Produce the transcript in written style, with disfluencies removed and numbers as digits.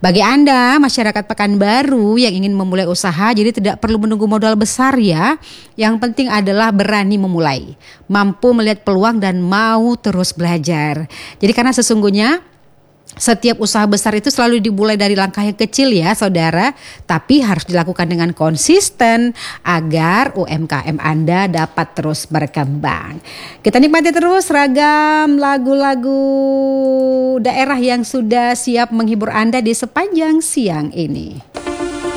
Bagi Anda, masyarakat Pekanbaru yang ingin memulai usaha, jadi tidak perlu menunggu modal besar ya. Yang penting adalah berani memulai, mampu melihat peluang dan mau terus belajar. Jadi karena sesungguhnya setiap usaha besar itu selalu dimulai dari langkah yang kecil ya saudara, tapi harus dilakukan dengan konsisten agar UMKM Anda dapat terus berkembang. Kita nikmati terus ragam lagu-lagu daerah yang sudah siap menghibur Anda di sepanjang siang ini.